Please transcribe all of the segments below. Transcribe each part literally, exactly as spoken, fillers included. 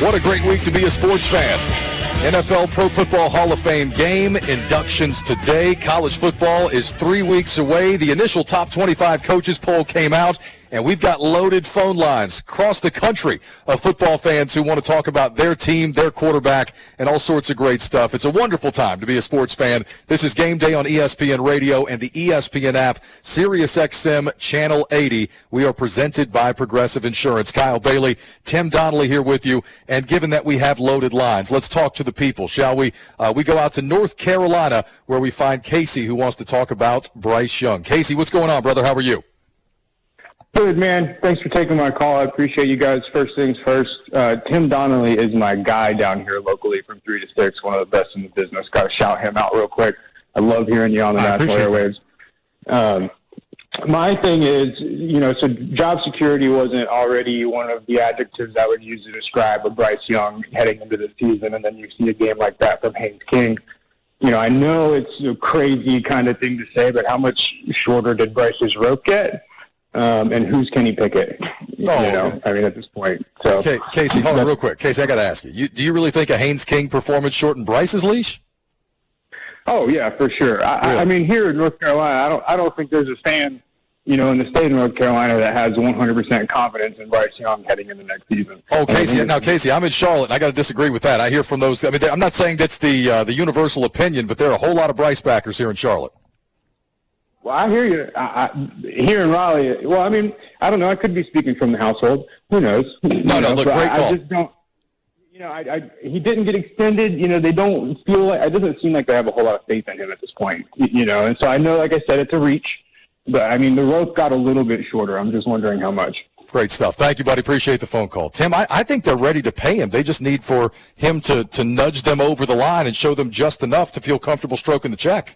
What a great week to be a sports fan. N F L Pro Football Hall of Fame game inductions today. College football is three weeks away. The initial top twenty-five coaches poll came out, and we've got loaded phone lines across the country of football fans who want to talk about their team, their quarterback, and all sorts of great stuff. It's a wonderful time to be a sports fan. This is Game Day on E S P N Radio and the E S P N app, Sirius X M Channel eighty. We are presented by Progressive Insurance. Kyle Bailey, Tim Donnelly here with you, and given that we have loaded lines, let's talk to the people, shall we? Uh, we go out to North Carolina where we find Casey, who wants to talk about Bryce Young. Casey, what's going on, brother? How are you? Good, man. Thanks for taking my call. I appreciate you guys. First things first, uh, Tim Donnelly is my guy down here locally from three to six, one of the best in the business. Got to shout him out real quick. I love hearing you on the I national airwaves. Um, my thing is, you know, so job security wasn't already one of the adjectives I would use to describe a Bryce Young heading into the season, and then you see a game like that from Haynes King. You know, I know it's a crazy kind of thing to say, but how much shorter did Bryce's rope get? Um, and who's Kenny Pickett? Oh, you know, okay. I mean, at this point. So, okay, Casey, hold on real quick. Casey, I got to ask you, you: do you really think a Haynes King performance shortened Bryce's leash? Oh yeah, for sure. I, really? I mean, here in North Carolina, I don't, I don't think there's a fan, you know, in the state of North Carolina that has one hundred percent confidence in Bryce Young heading into next season. Oh, Casey, I mean, now Casey, I'm in Charlotte, and I got to disagree with that. I hear from those. I mean, I'm not saying that's the uh, the universal opinion, but there are a whole lot of Bryce backers here in Charlotte. Well, I hear you. I, I, here in Raleigh, well, I mean, I don't know. I could be speaking from the household. Who knows? No, you no, know, look, so great I, call. I just don't, you know, I, I, he didn't get extended. You know, they don't feel like, it doesn't seem like they have a whole lot of faith in him at this point, you, you know. And so I know, like I said, it's a reach. But, I mean, the rope got a little bit shorter. I'm just wondering how much. Great stuff. Thank you, buddy. Appreciate the phone call. Tim, I, I think they're ready to pay him. They just need for him to, to nudge them over the line and show them just enough to feel comfortable stroking the check.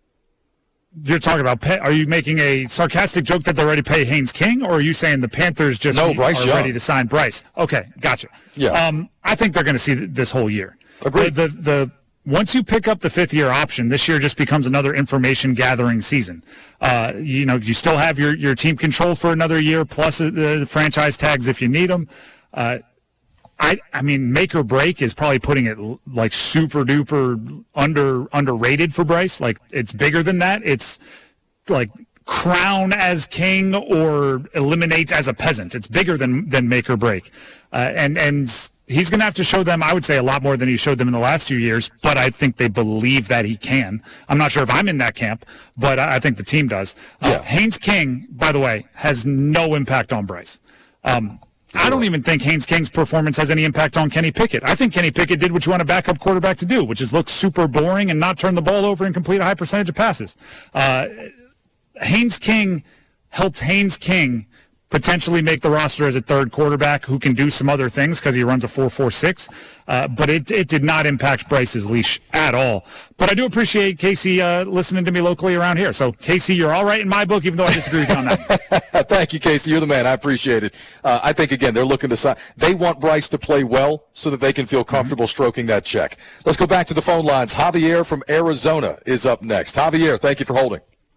You're talking about pay, are you making a sarcastic joke that they're ready to pay Haynes King, or are you saying the Panthers just no, Bryce are Young. ready to sign Bryce? Okay, gotcha. Yeah. Um, I think they're going to see this whole year. Agreed. The, the, the, once you pick up the fifth-year option, this year just becomes another information-gathering season. Uh, you know, you still have your, your team control for another year, plus the, the franchise tags if you need them. Uh, I, I mean, make or break is probably putting it like super duper under underrated for Bryce. Like, it's bigger than that. It's like crown as king or eliminates as a peasant. It's bigger than than make or break. Uh, and and he's going to have to show them, I would say, a lot more than he showed them in the last few years. But I think they believe that he can. I'm not sure if I'm in that camp, but I, I think the team does. Uh, yeah. Haynes King, by the way, has no impact on Bryce. Um, I don't even think Haynes King's performance has any impact on Kenny Pickett. I think Kenny Pickett did what you want a backup quarterback to do, which is look super boring and not turn the ball over and complete a high percentage of passes. Uh, Haynes King helped Haynes King potentially make the roster as a third quarterback who can do some other things because he runs a four four six, uh, but it, it did not impact Bryce's leash at all. But I do appreciate Casey uh, listening to me locally around here. So, Casey, you're all right in my book, even though I disagree with you on that. Thank you, Casey. You're the man. I appreciate it. Uh, I think, again, they're looking to sign. They want Bryce to play well so that they can feel comfortable mm-hmm. stroking that check. Let's go back to the phone lines. Javier from Arizona is up next. Javier, thank you for holding.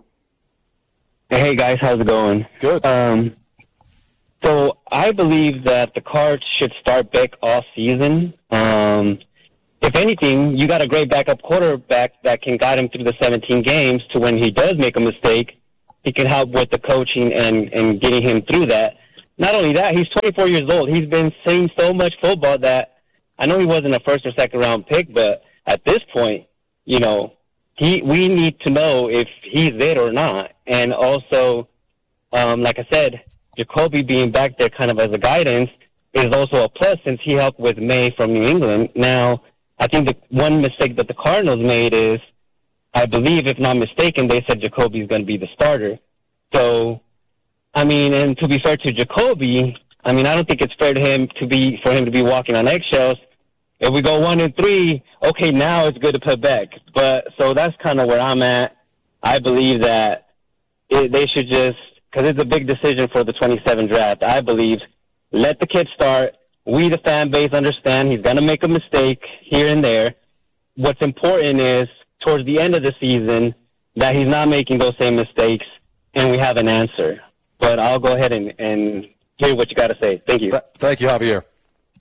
Hey, guys. How's it going? Good. Um, so I believe that the Cards should start Beck all season. Um, if anything, you got a great backup quarterback that can guide him through the seventeen games to when he does make a mistake, he can help with the coaching and, and getting him through that. Not only that, he's twenty-four years old. He's been seeing so much football that I know he wasn't a first or second round pick, but at this point, you know, he we need to know if he's it or not. And also, um, like I said, Jacoby being back there kind of as a guidance is also a plus since he helped with May from New England. Now, I think the one mistake that the Cardinals made is, I believe, if not mistaken, they said Jacoby's going to be the starter. So, I mean, and to be fair to Jacoby, I mean, I don't think it's fair to him to be for him to be walking on eggshells. If we go one and three, okay, now it's good to put back. But so that's kind of where I'm at. I believe that it, they should just, because it's a big decision for the twenty-seven draft. I believe let the kid start. We, the fan base, understand he's going to make a mistake here and there. What's important is towards the end of the season that he's not making those same mistakes and we have an answer. But I'll go ahead and, and hear what you got to say. Thank you. Th- thank you, Javier.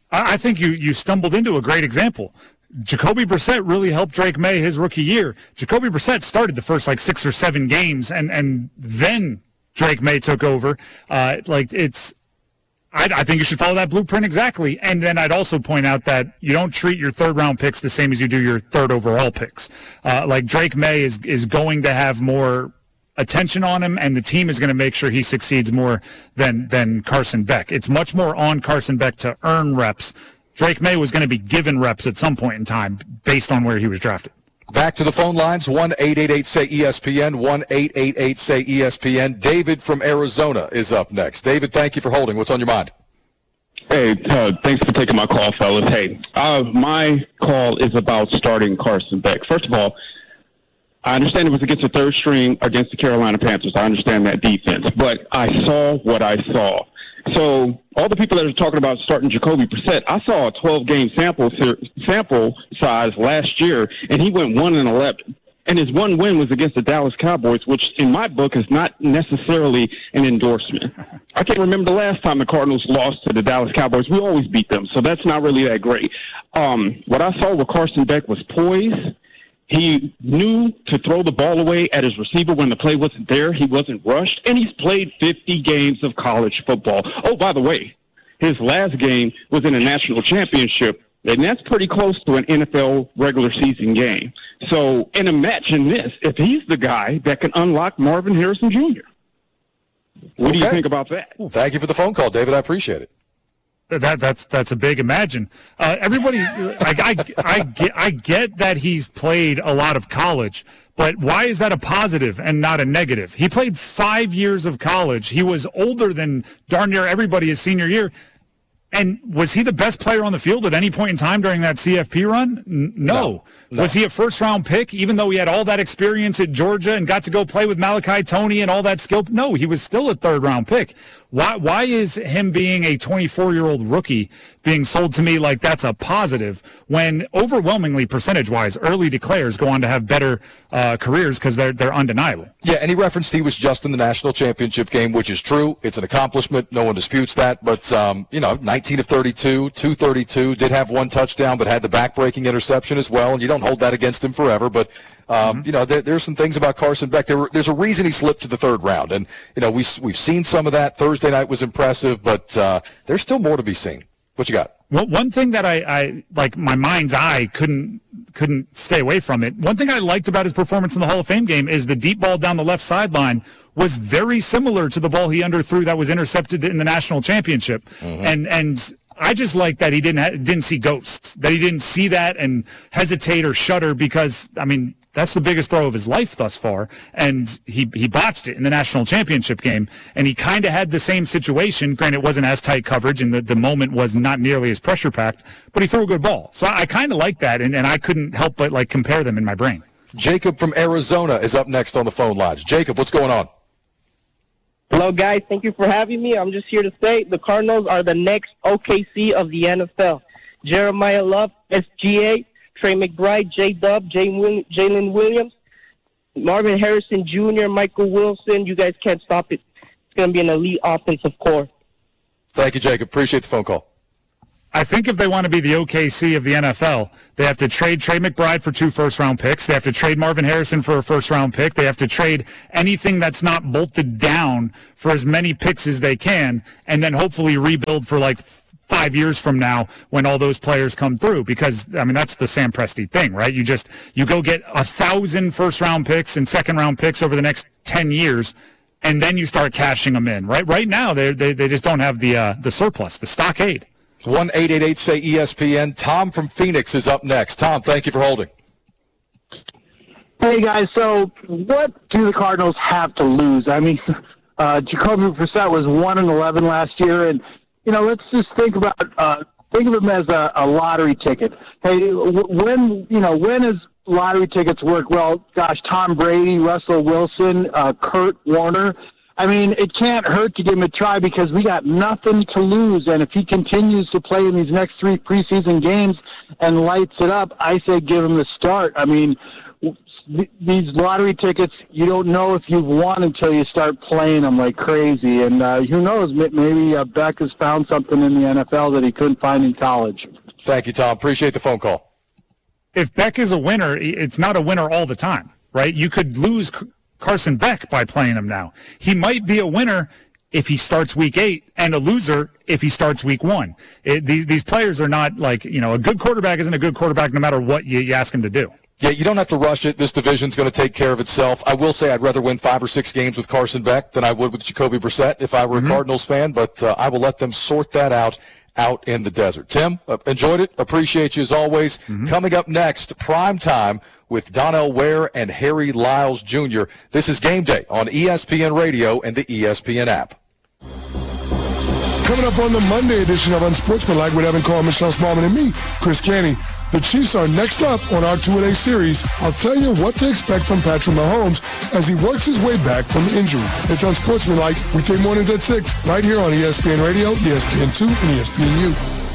I think you you stumbled into a great example. Jacoby Brissett really helped Drake May his rookie year. Jacoby Brissett started the first like six or seven games, and, and then Drake May took over. Uh, like it's, I, I think you should follow that blueprint exactly. And then I'd also point out that you don't treat your third round picks the same as you do your third overall picks. Uh, like Drake May is is going to have more attention on him, and the team is going to make sure he succeeds more than than Carson Beck. It's much more on Carson Beck to earn reps. Drake May was going to be given reps at some point in time based on where he was drafted. Back to the phone lines, one eight eight eight say E S P N, one eight eight eight say E S P N. David from Arizona is up next. David, thank you for holding. What's on your mind? Hey, uh, thanks for taking my call, fellas. Hey, uh, my call is about starting Carson Beck. First of all, I understand it was against the third string against the Carolina Panthers. I understand that defense, but I saw what I saw. So all the people that are talking about starting Jacoby Brissett, I saw a twelve-game sample sample size last year, and he went one and eleven. And his one win was against the Dallas Cowboys, which in my book is not necessarily an endorsement. I can't remember the last time the Cardinals lost to the Dallas Cowboys. We always beat them, so that's not really that great. Um, what I saw with Carson Beck was poise. He knew to throw the ball away at his receiver when the play wasn't there. He wasn't rushed, and he's played fifty games of college football. Oh, by the way, his last game was in a national championship, and that's pretty close to an N F L regular season game. So, and imagine this, if he's the guy that can unlock Marvin Harrison Junior What Okay. do you think about that? Thank you for the phone call, David. I appreciate it. That that's that's a big imagine. Uh, everybody, I, I, I, get, I get that he's played a lot of college, but why is that a positive and not a negative? He played five years of college. He was older than darn near everybody his senior year. And was he the best player on the field at any point in time during that C F P run? N- no. No, no. Was he a first-round pick, even though he had all that experience at Georgia and got to go play with Malachi Toney and all that skill? No, he was still a third-round pick. Why Why is him being a twenty-four-year-old rookie being sold to me like that's a positive when overwhelmingly, percentage-wise, early declares go on to have better uh, careers because they're, they're undeniable? Yeah, and he referenced he was just in the national championship game, which is true. It's an accomplishment. No one disputes that. But, um, you know, nineteen of thirty-two, two thirty-two, did have one touchdown, but had the back-breaking interception as well. And you don't hold that against him forever. But, um, mm-hmm. you know, there, there's some things about Carson Beck. There were, there's a reason he slipped to the third round. And, you know, we, we've seen some of that. Thursday night was impressive, but uh, there's still more to be seen. What you got? Well, one thing that I, I like, my mind's eye couldn't couldn't stay away from it. One thing I liked about his performance in the Hall of Fame game is the deep ball down the left sideline was very similar to the ball he underthrew that was intercepted in the national championship. Mm-hmm. And and I just like that he didn't ha- didn't see ghosts, that he didn't see that and hesitate or shudder because, I mean, that's the biggest throw of his life thus far, and he he botched it in the national championship game, and he kind of had the same situation. Granted, it wasn't as tight coverage, and the, the moment was not nearly as pressure-packed, but he threw a good ball. So I, I kind of like that, and, and I couldn't help but like compare them in my brain. Jacob from Arizona is up next on the phone lines. Jacob, what's going on? Hello, guys. Thank you for having me. I'm just here to say the Cardinals are the next O K C of the N F L. Jeremiah Love, S G A, Trey McBride, J-Dub, Jalen Williams, Marvin Harrison Junior, Michael Wilson. You guys can't stop it. It's going to be an elite offensive core. Thank you, Jacob. Appreciate the phone call. I think if they want to be the O K C of the N F L, they have to trade Trey McBride for two first-round picks. They have to trade Marvin Harrison for a first-round pick. They have to trade anything that's not bolted down for as many picks as they can, and then hopefully rebuild for like five years from now when all those players come through. Because, I mean, that's the Sam Presti thing, right? You just, you go get a thousand first-round picks and second-round picks over the next ten years, and then you start cashing them in. Right Right now, they they they just don't have the uh, the surplus, the stockade. one eight eight eight say E S P N. Tom from Phoenix is up next. Tom, thank you for holding. Hey, guys, so what do the Cardinals have to lose? I mean, uh, Jacoby Brissett was one and eleven last year, and, you know, let's just think about uh, think of him as a, a lottery ticket. Hey, when, you know, when is lottery tickets work? Well, gosh, Tom Brady, Russell Wilson, uh, Kurt Warner. I mean, it can't hurt to give him a try because we got nothing to lose. And if he continues to play in these next three preseason games and lights it up, I say give him the start. I mean, these lottery tickets, you don't know if you've won until you start playing them like crazy. And uh, who knows, maybe uh, Beck has found something in the N F L that he couldn't find in college. Thank you, Tom. Appreciate the phone call. If Beck is a winner, it's not a winner all the time, right? You could lose Carson Beck by playing him now. He might be a winner if he starts week eight and a loser if he starts week one. It, these, these players are not like, you know, a good quarterback isn't a good quarterback no matter what you, you ask him to do. Yeah, you don't have to rush it. This division's going to take care of itself. I will say I'd rather win five or six games with Carson Beck than I would with Jacoby Brissett if I were mm-hmm. a Cardinals fan, but uh, I will let them sort that out out in the desert. Tim, uh, enjoyed it. Appreciate you as always. Mm-hmm. Coming up next, prime time with Donnell Ware and Harry Lyles Junior This is Game Day on E S P N Radio and the E S P N app. Coming up on the Monday edition of Unsportsmanlike with Evan Carr, Michelle Smallman, and me, Chris Canty. The Chiefs are next up on our two-a-day series. I'll tell you what to expect from Patrick Mahomes as he works his way back from injury. It's Unsportsmanlike. We take mornings at six right here on E S P N Radio, E S P N two, and E S P N U.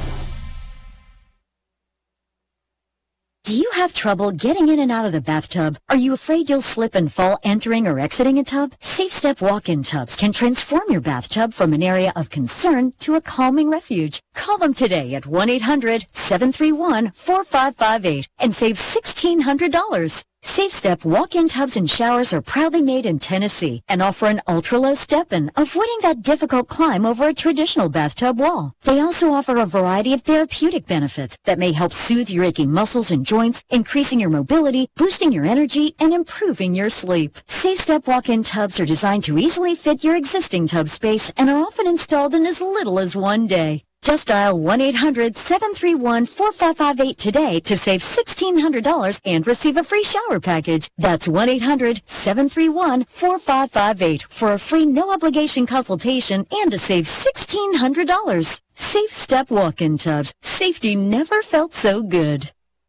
Do you have trouble getting in and out of the bathtub? Are you afraid you'll slip and fall entering or exiting a tub? Safe Step walk-in tubs can transform your bathtub from an area of concern to a calming refuge. Call them today at one eight hundred seven three one four five five eight and save sixteen hundred dollars. Safe Step walk-in tubs and showers are proudly made in Tennessee and offer an ultra-low step-in, avoiding that difficult climb over a traditional bathtub wall. They also offer a variety of therapeutic benefits that may help soothe your aching muscles and joints, increasing your mobility, boosting your energy, and improving your sleep. Safe Step walk-in tubs are designed to easily fit your existing tub space and are often installed in as little as one day. Just dial one eight hundred seven three one four five five eight today to save sixteen hundred dollars and receive a free shower package. That's one eight hundred seven three one four five five eight for a free no-obligation consultation and to save sixteen hundred dollars. Safe Step walk-in tubs. Safety never felt so good.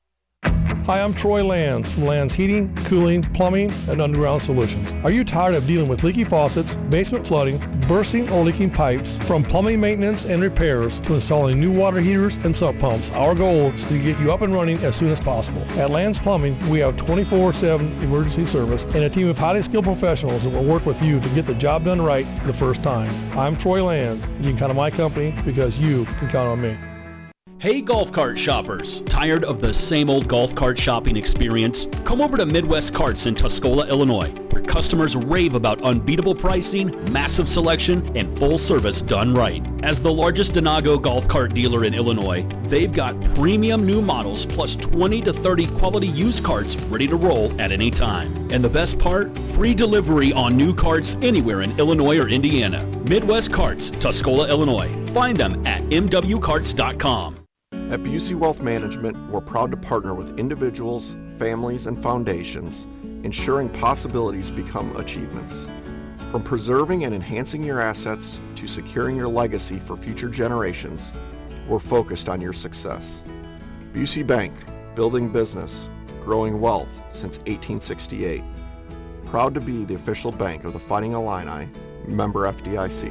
Hi, I'm Troy Lands from Lands Heating, Cooling, Plumbing, and Underground Solutions. Are you tired of dealing with leaky faucets, basement flooding, bursting or leaking pipes? From plumbing maintenance and repairs to installing new water heaters and sump pumps, our goal is to get you up and running as soon as possible. At Lands Plumbing, we have twenty-four seven emergency service and a team of highly skilled professionals that will work with you to get the job done right the first time. I'm Troy Lands, and you can count on my company because you can count on me. Hey golf cart shoppers, tired of the same old golf cart shopping experience? Come over to Midwest Carts in Tuscola, Illinois, where customers rave about unbeatable pricing, massive selection, and full service done right. As the largest Denago golf cart dealer in Illinois, they've got premium new models plus twenty to thirty quality used carts ready to roll at any time. And the best part? Free delivery on new carts anywhere in Illinois or Indiana. Midwest Carts, Tuscola, Illinois. Find them at m w carts dot com. At Busey Wealth Management, we're proud to partner with individuals, families, and foundations, ensuring possibilities become achievements. From preserving and enhancing your assets to securing your legacy for future generations, we're focused on your success. Busey Bank, building business, growing wealth since eighteen sixty-eight. Proud to be the official bank of the Fighting Illini, member F D I C.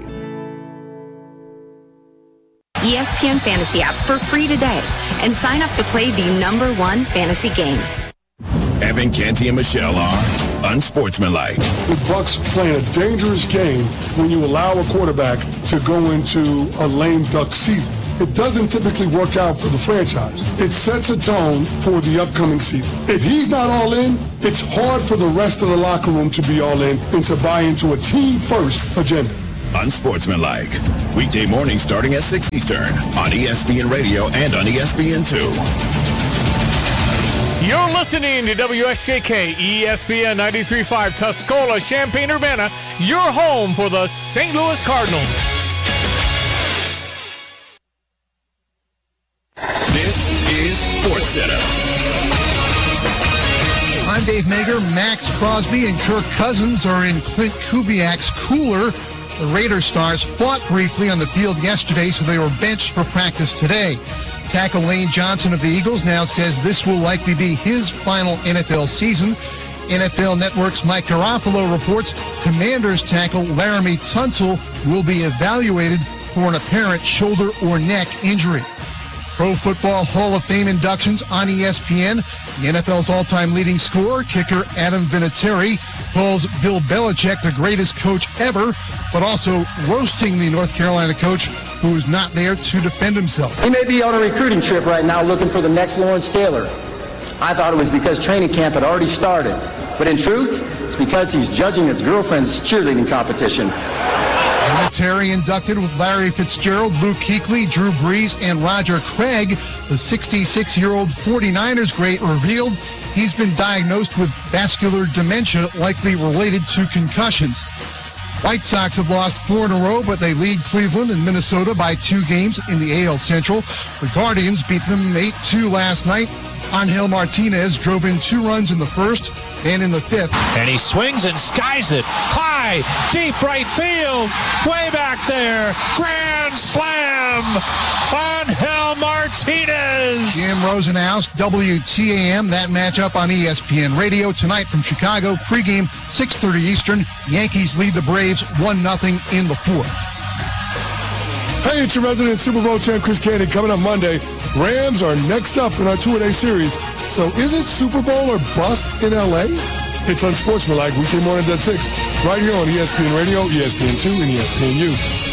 E S P N Fantasy app for free today and sign up to play the number one fantasy game. Evan, Canty, and Michelle are Unsportsmanlike. The Bucs playing a dangerous game when you allow a quarterback to go into a lame duck season. It doesn't typically work out for the franchise. It sets a tone for the upcoming season. If he's not all in, it's hard for the rest of the locker room to be all in and to buy into a team-first agenda. Unsportsmanlike. Weekday mornings starting at six Eastern on E S P N Radio and on E S P N two. You're listening to W S J K E S P N ninety-three point five Tuscola, Champaign-Urbana, your home for the Saint Louis Cardinals. This is SportsCenter. I'm Dave Mager. Max Crosby and Kirk Cousins are in Clint Kubiak's cooler. The Raiders stars fought briefly on the field yesterday, so they were benched for practice today. Tackle Lane Johnson of the Eagles now says this will likely be his final N F L season. N F L Network's Mike Garafolo reports Commanders tackle Laramie Tunsil will be evaluated for an apparent shoulder or neck injury. Pro Football Hall of Fame inductions on E S P N. The N F L's all-time leading scorer, kicker Adam Vinatieri, calls Bill Belichick the greatest coach ever, but also roasting the North Carolina coach who is not there to defend himself. He may be on a recruiting trip right now looking for the next Lawrence Taylor. I thought it was because training camp had already started, but in truth, it's because he's judging his girlfriend's cheerleading competition. Vinatieri inducted with Larry Fitzgerald, Luke Kuechly, Drew Brees, and Roger Craig. The sixty-six-year-old forty-niners great revealed he's been diagnosed with vascular dementia, likely related to concussions. White Sox have lost four in a row, but they lead Cleveland and Minnesota by two games in the A L Central. The Guardians beat them eight two last night. Angel Martinez drove in two runs in the first and in the fifth. And he swings and skies it high, deep right field, way back there. Grand slam, Angel Martinez. Jim Rosenhaus, W T A M. That matchup on E S P N Radio tonight from Chicago. Pregame six thirty Eastern. Yankees lead the Braves one nothing in the fourth. Hey, it's your resident Super Bowl champ, Chris Candy. Coming up Monday, Rams are next up in our two-a-day series. So is it Super Bowl or bust in L A? It's Unsportsmanlike, weekday mornings at six, right here on E S P N Radio, E S P N two, and E S P N U.